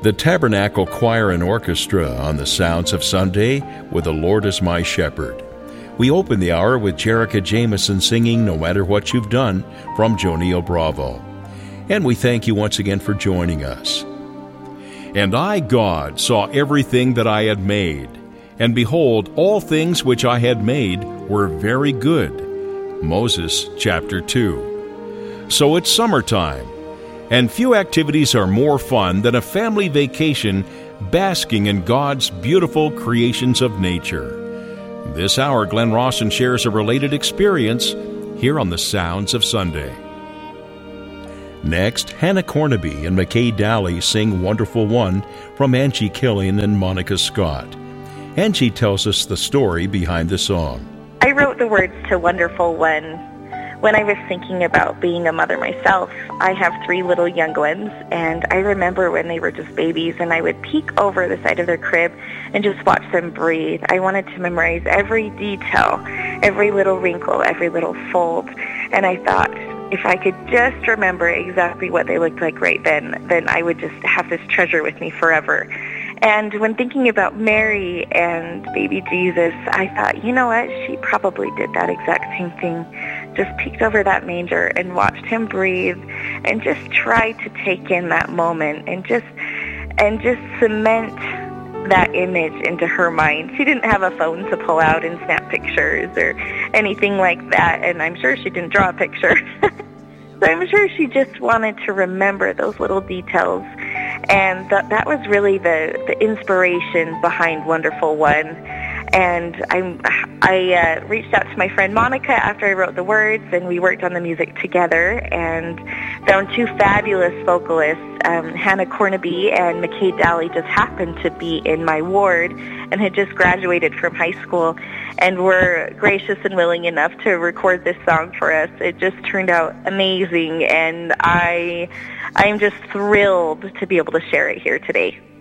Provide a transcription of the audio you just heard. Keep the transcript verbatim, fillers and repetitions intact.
The Tabernacle Choir and Orchestra on the Sounds of Sunday with The Lord is My Shepherd. We open the hour with Jerica Jameson singing No Matter What You've Done from Jonio Bravo. And we thank you once again for joining us. And I, God, saw everything that I had made, and behold, all things which I had made were very good. Moses chapter two. So it's summertime, and few activities are more fun than a family vacation basking in God's beautiful creations of nature. This hour, Glenn Rawson shares a related experience here on the Sounds of Sunday. Next, Hannah Cornaby and McKay Daly sing Wonderful One from Angie Killian and Monica Scott. Angie tells us the story behind the song. I wrote the words to Wonderful One when I was thinking about being a mother myself. I have three little young ones, and I remember when they were just babies, and I would peek over the side of their crib and just watch them breathe. I wanted to memorize every detail, every little wrinkle, every little fold, and I thought, if I could just remember exactly what they looked like right then, then I would just have this treasure with me forever. And when thinking about Mary and baby Jesus, I thought, you know what, she probably did that exact same thing. Just peeked over that manger and watched him breathe and just tried to take in that moment and just and just cement that image into her mind. She didn't have a phone to pull out and snap pictures or anything like that, and I'm sure she didn't draw a picture. So I'm sure she just wanted to remember those little details. And th- that was really the, the inspiration behind Wonderful One. And I, I uh, reached out to my friend Monica after I wrote the words, and we worked on the music together and found two fabulous vocalists. Um, Hannah Cornaby and McKay Daly just happened to be in my ward and had just graduated from high school and were gracious and willing enough to record this song for us. It just turned out amazing, and I, I'm just thrilled to be able to share it here today.